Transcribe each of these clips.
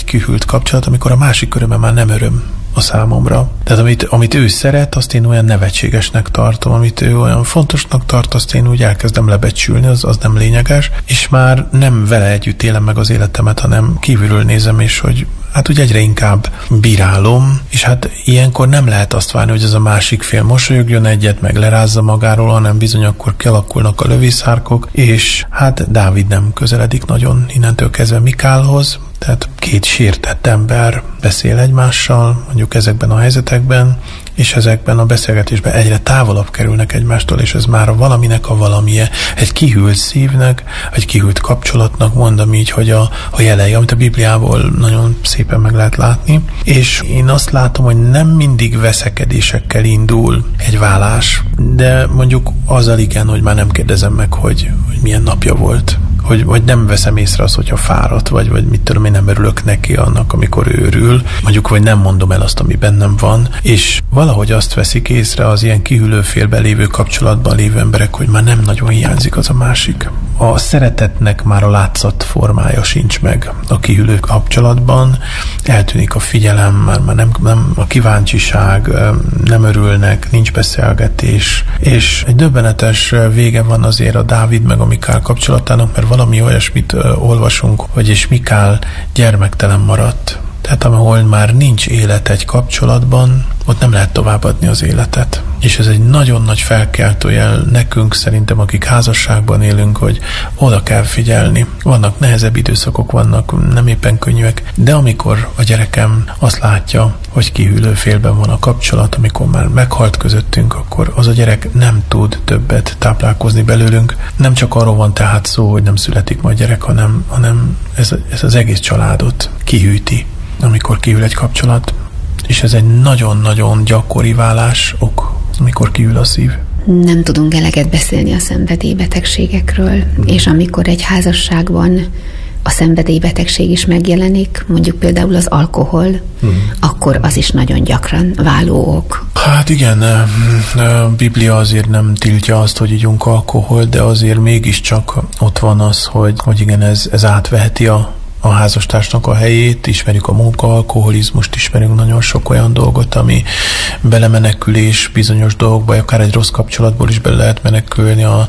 kihűlt kapcsolat, amikor a másik öröme már nem öröm a számomra. Tehát amit ő szeret, azt én olyan nevetségesnek tartom, amit ő olyan fontosnak tart, azt én úgy elkezdem lebecsülni, az nem lényeges, és már nem vele együtt élem meg az életemet, hanem kívülről nézem, és hogy hát úgy egyre inkább bírálom, és hát ilyenkor nem lehet azt várni, hogy ez a másik fél mosolyogjon egyet, meg lerázza magáról, hanem bizony akkor kialakulnak a lövészárkok, és hát Dávid nem közeledik nagyon innentől kezdve Mikálhoz, tehát két sértett ember beszél egymással, mondjuk ezekben a helyzetekben, és ezekben a beszélgetésben egyre távolabb kerülnek egymástól, és ez már valaminek a valamije. Egy kihűlt szívnek, egy kihűlt kapcsolatnak, mondom így, hogy a jelei, amit a Bibliából nagyon szépen meg lehet látni. És én azt látom, hogy nem mindig veszekedésekkel indul egy válás, de mondjuk azzal igen, hogy már nem kérdezem meg, hogy milyen napja volt. Vagy nem veszem észre azt, hogyha fáradt, vagy mit tudom, én nem örülök neki annak, amikor ő örül, mondjuk, vagy nem mondom el azt, ami bennem van, és valahogy azt veszik észre az ilyen kihűlő félben lévő kapcsolatban lévő emberek, hogy már nem nagyon hiányzik az a másik. A szeretetnek már a látszat formája sincs meg a kihűlő kapcsolatban, eltűnik a figyelem, már nem a kíváncsiság, nem örülnek, nincs beszélgetés, és egy döbbenetes vége van azért a Dávid meg a Mikál kapcsolatának, mert valami olyasmit olvasunk, hogy és Mikál gyermektelen maradt. Tehát ahol már nincs élet egy kapcsolatban, ott nem lehet továbbadni az életet. És ez egy nagyon nagy felkeltőjel nekünk, szerintem, akik házasságban élünk, hogy oda kell figyelni. Vannak nehezebb időszakok, vannak nem éppen könnyűek, de amikor a gyerekem azt látja, hogy kihűlő félben van a kapcsolat, amikor már meghalt közöttünk, akkor az a gyerek nem tud többet táplálkozni belőlünk. Nem csak arról van tehát szó, hogy nem születik majd gyerek, hanem ez az egész családot kihűti, amikor kihűl egy kapcsolat. És ez egy nagyon-nagyon gyakori válás ok, amikor kihűl a szív. Nem tudunk eleget beszélni a szenvedélybetegségekről, és amikor egy házasságban a szenvedélybetegség is megjelenik, mondjuk például az alkohol, akkor az is nagyon gyakran váló ok. Hát igen, a Biblia azért nem tiltja azt, hogy ígyunk alkohol, de azért mégiscsak ott van az, hogy igen, ez átveheti a házastársnak a helyét, ismerjük a munkaalkoholizmust, ismerjük nagyon sok olyan dolgot, ami belemenekülés bizonyos dolgokba, akár egy rossz kapcsolatból is bele lehet menekülni, a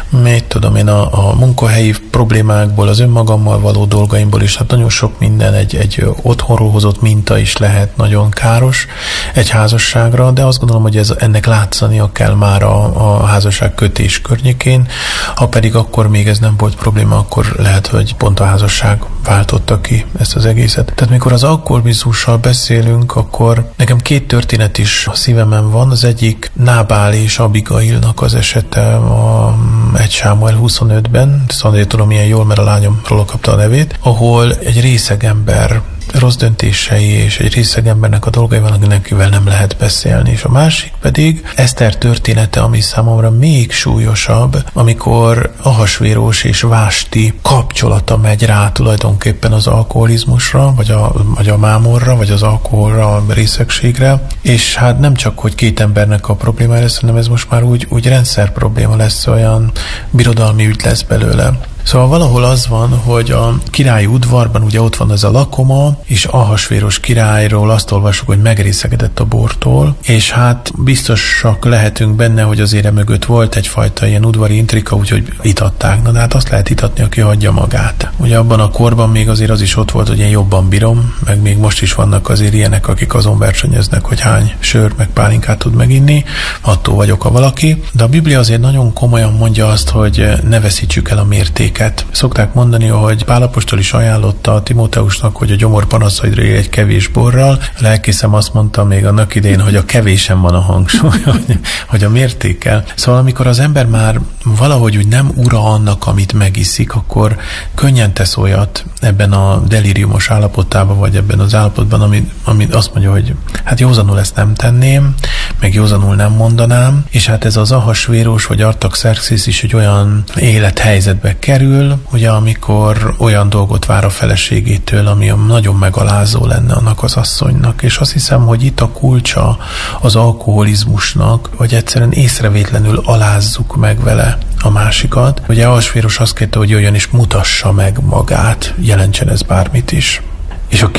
munkahelyi problémákból, az önmagammal való dolgaimból is, hát nagyon sok minden, egy otthonról hozott minta is lehet nagyon káros egy házasságra, de azt gondolom, hogy ennek látszania kell már a házasság kötés környékén, ha pedig akkor még ez nem volt probléma, akkor lehet, hogy pont a házasság váltotta ki ezt az egészet. Tehát mikor az alkoholizmussal beszélünk, akkor nekem két történet is a szívemen van. Az egyik Nábál és Abigailnak az esete a 1 Sámuel 25-ben, szóval tudom milyen jól, mert a lányomról kapta a nevét, ahol egy részeg ember rossz döntései és egy részeg embernek a dolgai van, akivel nem lehet beszélni. És a másik pedig Eszter története, ami számomra még súlyosabb, amikor Ahasvérós és Vásti kapcsolata megy rá tulajdonképpen az alkoholizmusra, vagy a mámorra, vagy az alkoholra, a részegségre, és hát nem csak, hogy két embernek a problémája lesz, hanem ez most már úgy rendszer probléma lesz, olyan birodalmi ügy lesz belőle. Szóval valahol az van, hogy a királyi udvarban ugye ott van ez a lakoma, és Ahasvéros királyról azt olvasjuk, hogy megrészegedett a bortól, és hát biztosak lehetünk benne, hogy azért emögött volt egyfajta ilyen udvari intrika, úgyhogy itatták. Na de hát azt lehet itatni, aki hagyja magát. Ugye abban a korban még azért az is ott volt, hogy én jobban bírom, meg még most is vannak azért ilyenek, akik azon versenyeznek, hogy hány sört meg pálinkát tud meginni, attól vagyok a valaki. De a Biblia azért nagyon komolyan mondja azt, hogy ne veszítsük el a mértéket. Szokták mondani, hogy Pál apostol is ajánlotta Timóteusnak, hogy a gyomor panaszaidra élj egy kevés borral. A lelkészem azt mondta még annak idején, hogy a kevésen van a hangsúly, hogy a mértékkel. Szóval amikor az ember már valahogy úgy nem ura annak, amit megiszik, akkor könnyen tesz olyat ebben a delíriumos állapotában, vagy ebben az állapotban, ami azt mondja, hogy hát józanul ezt nem tenném, meg józanul nem mondanám, és hát ez az Ahasvérós vagy Artaxerxis is egy olyan élethelyzetbe kerül, ugye amikor olyan dolgot vár a feleségétől, ami nagyon megalázó lenne annak az asszonynak, és azt hiszem, hogy itt a kulcsa az alkoholizmusnak, hogy egyszerűen észrevétlenül alázzuk meg vele a másikat. Ugye Ahasvéros azt kérte, hogy jöjjön és mutassa meg magát, jelentsen ez bármit is. És a